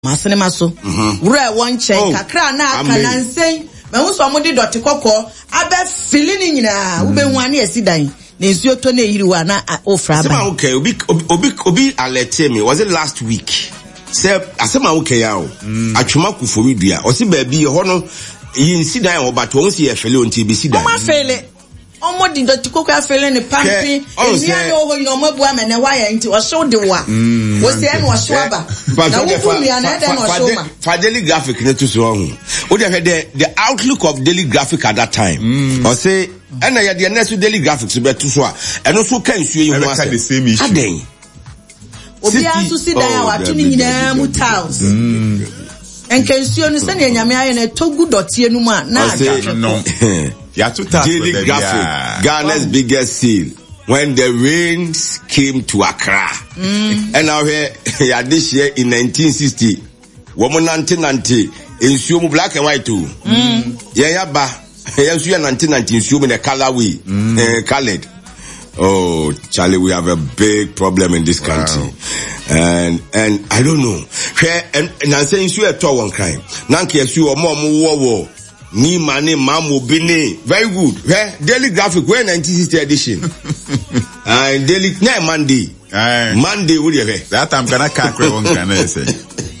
Masenema so. Wura one check kakra na kanansen. Me hu so amode dot kokko abe feeling nyina wo be hu ane asidan. Na nsuo to na yiriwa na ofra ba. Sema okay obi alert me was it last week? Say asema okay ya o. Atwuma kufori dua. O si ba bi ho no yinsidan o bato won si e fele onti bi sidan. O ma fele. Omo di dot kokko afele ne pampi. Eni ane o ho no mabu amene wa ya nti o show de wa. Wo se ene o show aba. Na wo fu mi ana den o show ma. For Daily Graphic ne to so ho. O de the outlook of Daily Graphic at that time. O say and I had the next Daily Graphics better so and also can see you the same issue. Aden. Obi aso si dan wa tuni nyina mu tiles. En kan see no se nyame aye na togu dotie nu ma na no. Ya to task Daily Graphic, Ghana's biggest seal when the rains came to Accra. And now here yeah, this year in 1960 woman 1990 in Sumu black and white too. Yeah ba. Yes, we are 1990 in the colorway, colored. Oh, Charlie, we have a big problem in this country. And I don't know. And I'm saying you are tall one crime. Nanki you are more ni mane mamu bini. Very good. Daily Graphic, we're 1960 edition. And Daily, Monday. Monday, would you have? That I'm gonna can't one can I say.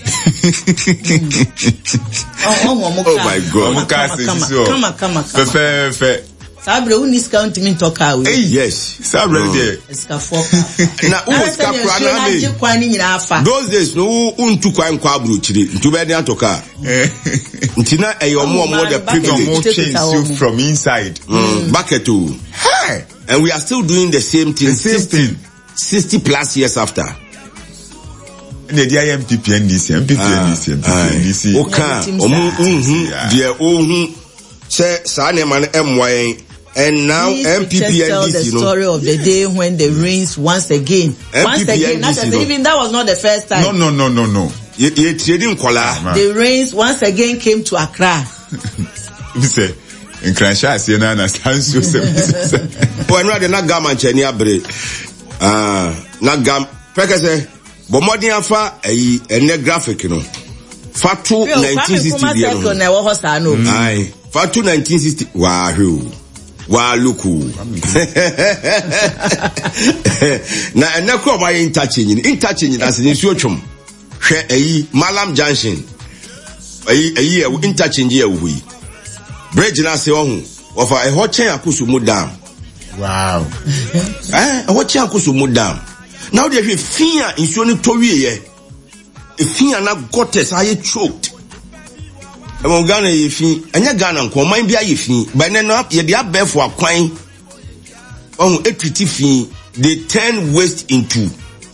Oh my God. Come on. Fair. Sabre who needs count me talk out. Yes. Sabre there. Eska foka. Na uska prana. Those days no untu kwa nkwa chiri. Ntubedi atoka. Ntina eyomo the privilege change you from inside. Bucket to. Hey. And we are still doing the same thing. 60 plus years after. The MPP NDC. Okay. Say Sane man MY and now MPP tell the story of the day when the rains once again. That was not the first time. No. You trading kola. The rains once again came to Accra. You say in Cranshaw say na understand so. When rather na gam ancheni abre. Na gam peke say bomodi afa ene graphic no. Fatu 1960 no. Aye. Fatu 1960. Wow, luku. Na enakro ma interchange as in suochum. Hwe Malam Junction. Interchange e wi. Bridge na se ohun. Ofa hochen akusu mu dam. Wow. Hochen akusu mu dam. Now they have fear in so ni towie Fear na gottes are choked. Among Ghana yifi, anya Ghana nko man bia yifi, but no ye dey abeg for akwan. On equity fee, they turn waste into.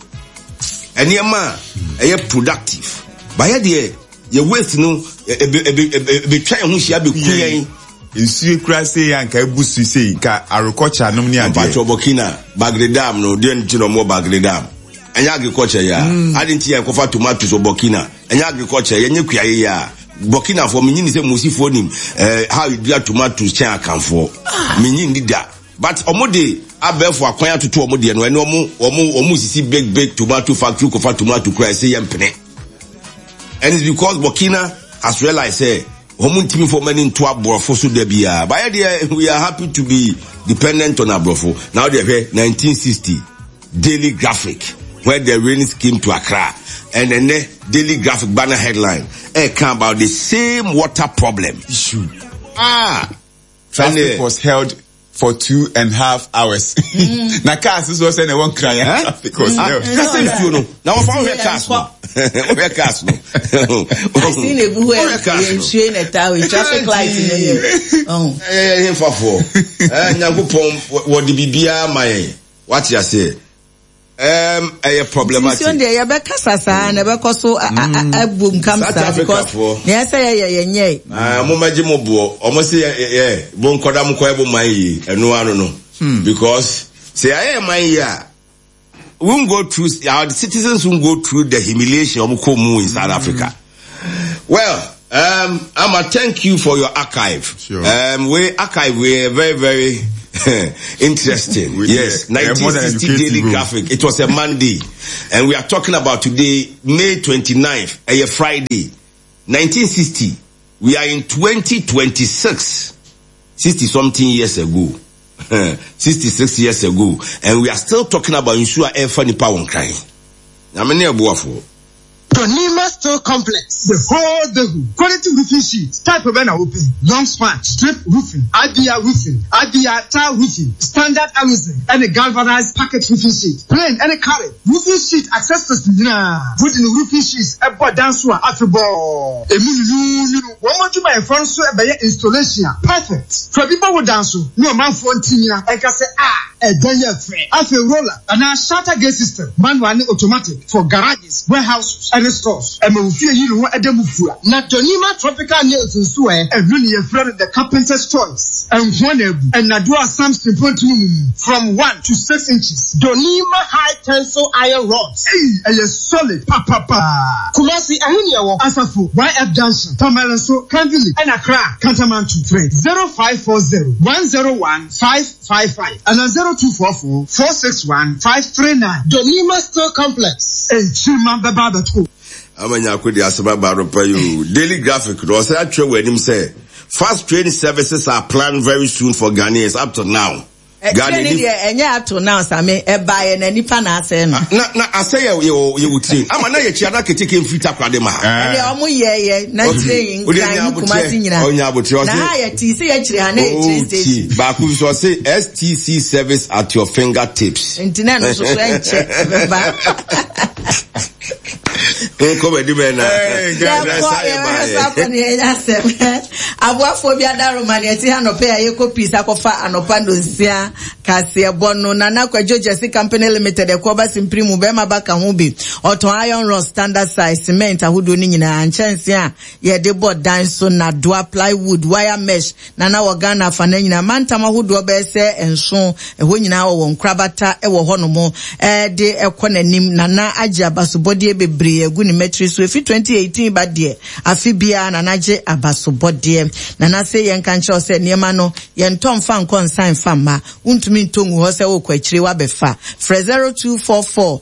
Anyama, productive. By there, your waste no be try hu hia be kuyen. Insu kra say anka ebusu say ka agriculture no ni ade. Pacho Burkina, Bagredam no dey ntino mo Bagredam. Anya agriculture ya. Adinti ya kofa tomatoes o Burkina. Anya agriculture ya nyekuaye ya. Burkina for minyin say musi for him how you do tomatoes chen akan for. Minyin di da. But omode abel for akwan atoto omode no ene omu sisi big tomato factory kofa tomato cry say yempene. And it's because Burkina has realized say omu ntimi for many into abrofo so there bia. But we are happy to be dependent on abrofo. Now they have 1960 Daily Graphic where the rains came to Accra. And then the Daily Graphic banner headline come about the same water problem issue. Traffic was held for 2.5 hours. Na cars is also one crying. Traffic was held. Now I found where cars no. I seen everywhere in a tower with traffic lights in the air. Oh. Nyakopon what the bibia my what you say? A problematic. Sunday, you better kasa na better so boom kamsa because yes, Mumaji mobo, almost bon kodam kwebo mai, no, because say I am my we won't go through our citizens won't go through the humiliation of Mukomu in South Africa. Well, I'ma thank you for your archive. Sure. We archive we're very Interesting. Yes, 1960 Daily Graphic. It was a Monday. And we are talking about today, May 29th, a Friday. 1960. We are in 2026. 60-something years ago. 66 years ago. And we are still talking about Insua Air Funny Power crying. I'm in Buafo. Donima Store Complex. The whole Dahu. Quality roofing sheets. Type of an open. Long span. Strip roofing. Adia roofing. Adia tile roofing. Standard Amazon. And a galvanized packet roofing sheet. Plain and a carrot. Roofing sheet accessories. Wooden roofing sheets. A board dance one. Afro. A million. One more to my front so a installation. Perfect. For people who dance. No man for Tina. I can say a day after roller. And a shutter gate system. Manual automatic. For garages. Warehouses. And stores. And we feel you know at the Mufua. Not Donima Tropical Nails in Sue, and really a friend of the carpenter's choice. And one and Nadua Samson from 1 to 6 inches. Donima high tensile iron rods. Hey, and a solid papa. Kumasi Ahinia Asafu, YF Junction, Tamalanso, Kanvili, and Accra, Kantamantu, trade 0540 101 555 and 0244 461 539. Donima Store Complex. And Chima Baba. Amanya kudi asaba ropa you. Daily Graphic was actually when him say fast train services are planned very soon for Ghanaians up to now. Ghana up to now Sami buy and any pana say no. Na I say you would think. I'm na ye chiana ke take him free tap kwade ma. E omo ye na saying kan Kumasi nyina. Onya abotire na ya ti say ya kire ha na e station. Ba ku so say STC service at your fingertips. Internet no so check ba. Come di bena. Abuafo bia da Romania ti hanope aye copies akofa anopa ndosia kase ebono na nakwajo Jesse Company Limited ekoba simprimu be mabaka ho bi oton iron rod standard size cement ahodo ni nyina anchense a ye de board dan so na doa plywood wire mesh na wogana afa na nyina mantam ahodo be se enso eho nyina wo nkrabata ewo honomo de ekonanim na agi abasobode bebre egu ni metri so efi 2018 ba de afi bia na naje abasobode na say yen kan cho say niema no yen tom fa nkonsan fama untumi ntongu ho se wo kwachire wa befa 0244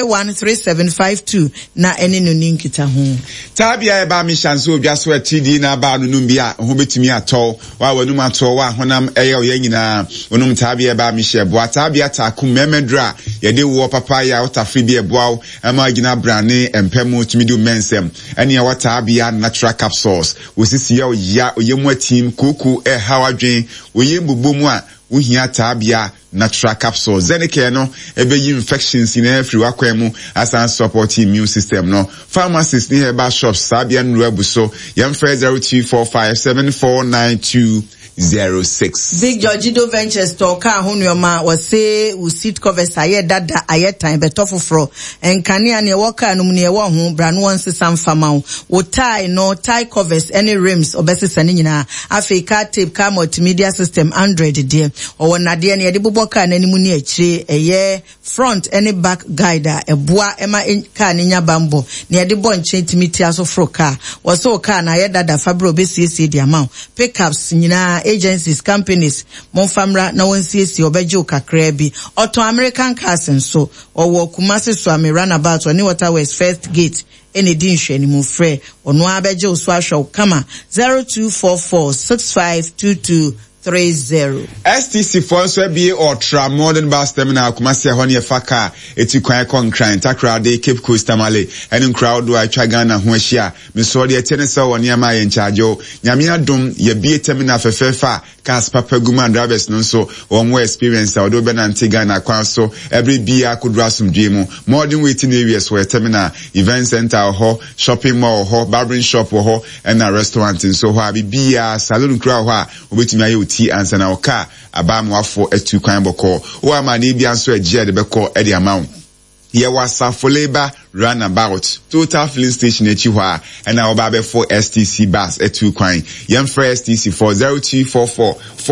313752 na eni no ninkita ho tabia e ba mi shanso obia so atidi na ba no num bia ho betimi ato wa wanum ato wa honam eye oye nyina onum tabia e ba mi shebo tabia takum memedra ye de wo papa ya otafri bia boaw ama gina brane empemu timidu mensem eni ya tabia natural capsules wosisi ya oyemu team kuku e hawadwen oyembubomu a uhia tabia natural capsules zenike no ebeyi infections in every wakwemu asan support immune system no pharmacists ni herbal shops sabia nruabu so yemfre 0245749206. Big Georgido Ventures talk ahunwoma was say we seat covers aye dada aye time betofofro enkane ane woka anum ne wo ho brano wonse samfama wo tie no tie covers any rims obesesa ni nyina Africa tape car multimedia system 100 de owo nade ne de boboka na nimu ni akire eye front any back guider eboa ema car ni nya bambo ne de bo nche timiti asofro car wo so car na aye dada fabro obesiesie di amount pickups nyina agencies, companies, Monfamra, na wonsiesi obejo kakra bi. Auto American cars nso owo Kumasi Swami runabout oni Water West First Gate eni dinhwe ni mu frɛ ono abejo so ahwe kama 0244652230. STC for so be ultra modern bus terminal Kumasi ho ne faka eti kwan concrete takra de Cape Coast Tamale eni crowd do atwa Ghana ho ahia me so de etenese woni ama ye nchajo nyame adom ye bie terminal fefefa cars papa guma drivers no so won experience odo be na Ghana kwan so every bia kudra sumdwe mu modern waiting areas for terminal event center ho shopping mall ho barbering shop ho and a restaurant so ho bia salon crowd ho a obetimi aye answer na oka abamwafo etu kwan boko o amani bia so agye de beko e de amount ye wasa for labor Runabout Total Filling Station echiwa and our babe for STC bus at 2 kwan yem for STC for 0244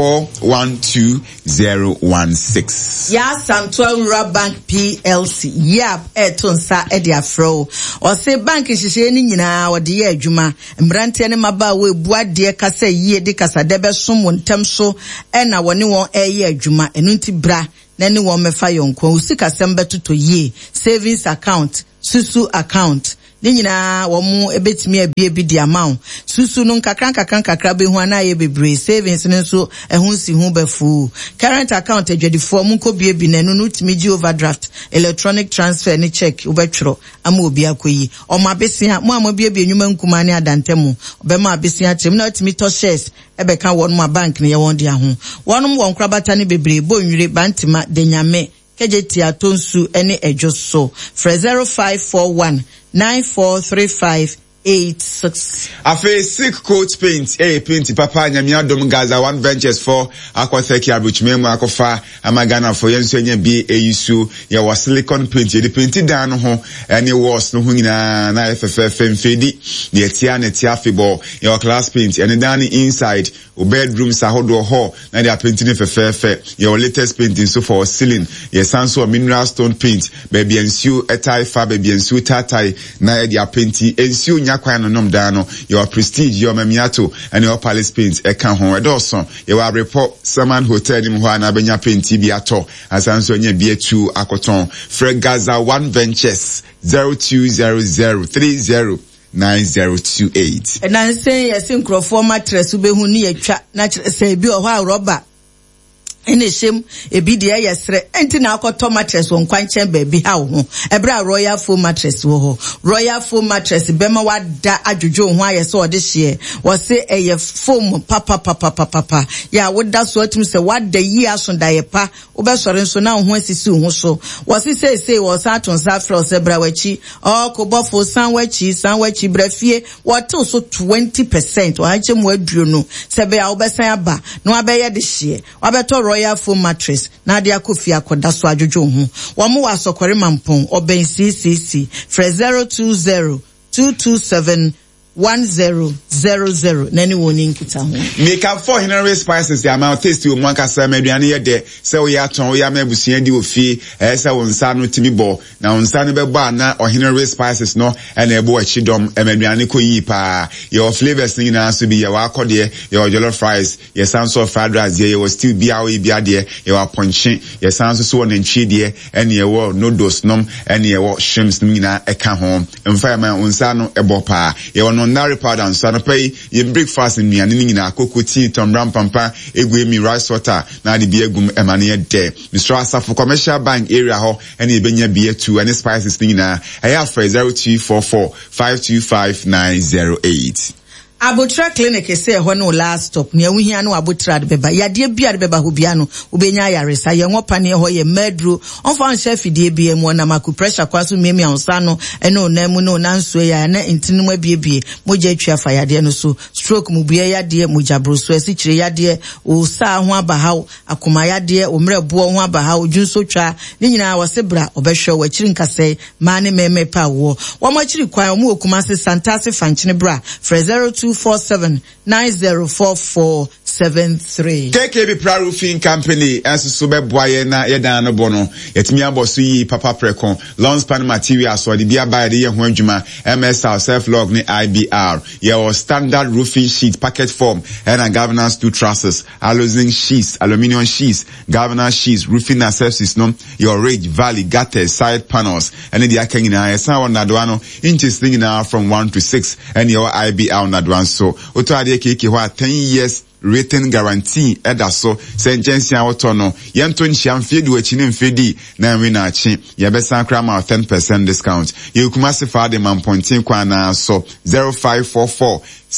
412016 ya Santua Bank PLC yap etonsa ediafro o se bank hihye ni nyina wo de adwuma mbrante ne maba we buade kasa yie de kasa de besom wontem so na woni won eye adwuma enu nti bra na ni won mefa yonko usika sembe tuto yie savings account susu account ni nyina wo mu ebetimi abie bi di amount susu no kakran be hu ana ye bebre savings no so ehun si hu befu current account adwadifo mu ko bie bi na no timi gi overdraft electronic transfer ni check ubetro ama obi akoyi o ma besia mu amabie bi enwuma nkuma ni adantemu obema abesia chem na timi to shares ebeka won ma bank ne ye won dia ho wonum won krabata ni bebre bonwire bantima denyame kejeti atonsu ene ejoso 0541 943586. Afe sick coat paint, paint papa nyamia dom Gaza One Ventures for aquatheki abuchmemu akofa amagana for yenso nya bi eyisu ya wa silicon paint the paint dan ho any walls no nyina na femfedi the tia na tia febo your class paint and dan inside o bedrooms ahodo ho na they painting fefe your latest painting so for ceiling your sanso mineral stone paint baby ensu etai fa baby ensu tatai na they painting ensu kwan no nom da no your prestige your mamiato and your palace paint e kan ho edoso your report Saman Hotel nim ho na benya paint bi ato asanso nya bi atu akoton Gaza One Ventures 0200309028 and I say yes nkrofo mattress ubehu ni atwa na say bi o ho rubber ene shem ebi de yesre enti na akoto mattress won kwanchen baby ha ho ebra Royal Foam mattress wo ho Royal Foam mattress bema wada adwodwo ho ayese ode hye wo se eye foam papa ya woda so atum se wada yi aso da ye pa obesore nso na ho asisi ho so wo se say wo sa aton sa fro se bra wachi okobofo sanwachi brafie wo to so 20% wo hache mu aduo no se be ya obesan aba no abeye de hye wabeto Royal Foam mattress na dia kofi akoda so adwodwo ho wo mo wasokore mampon oben CCC 020 227 1000 nani woni nkita ho make up for Henry Spices the amount taste you mwanka sa meduane ye de se wo ya ton wo ya mabusuan di ofie se wo nsa no timi bo na nsa no be bo na o Henry Spices no na ebo achidom meduane ko yi pa your flavors ni na so bi ya wa akode your jollof fries your sanso fried rice ye was still bi awo bi ade your ponche your sanso so na nchi de ene ye wo noodles nom ene ye wo shrimps ni na eka ho mfa ma nsa no ebo pa ye wo nari powder and sanopay ye breakfast in miani nyina akoko tea tombram pampa egwe mi rice water na de bi egum emane de Mr. Asafo Commercial Bank area ho ene ebenya bi etu ene spices nyina eya for 0244 525908 Abotra clinic say ho no last stop ne awuhia no abotra de beba yade bia de beba ho bia no obenya yaresa ye nwopane ho ye medru onfa nhye fidie bia mu na maku pressure kwaso miemi ansa no ene onamu no nanso ya na intinum abiebie moja atwa fa yade no so stroke mu bia yade moja broso asi kire yade o sa ho abahaw akoma yade o mrebo ho abahaw junso twa ni nyina wasebra obehwe wa kiri nkasai mane meme pa wo mo kiri kwan mu okuma se santase fanchine bra 0247904473 KKB Roofing Company so be boye na yedan no bono yetimi aboso yi papa prekon long span materials so de bia buy de ye ho adwuma MSL self log ni IBR your standard roofing sheet packet form and governance 2 trusses aluminium sheets governance sheets roofing accessories no your ridge valley gutters side panels and the akanyina yesa wona do ano inches thing now from 1 to 6 and your IBR na do so oto ade keke ho 10 years written guarantee edaso sentensi awotono yento nhia mfedi wachine mfedi na nwe na achi yebesa kra ma 10% discount yekumase fa de mampontin kwa na so 0544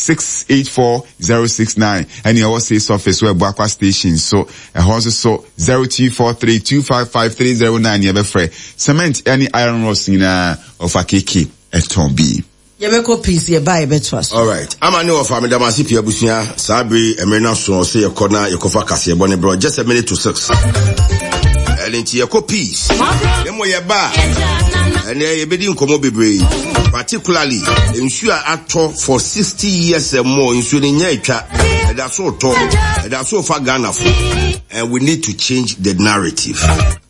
684-069 and you also say office web Aqua Station so also 0243-255-309 yebefre cement any iron rods in of a keke etombi Yebeko peace ye buy betwas. All right. I'm a new of family damasi pia busia sabi emena so say your corner your cover kase bone bro just a minute to 6. Elinti ye ko peace. Demo ye ba. And ebedi nkomo bebre, particularly nsu ato for 60 years and more nsu ne nya etwa. That's so to, that's so far Ghana for. And we need to change the narrative.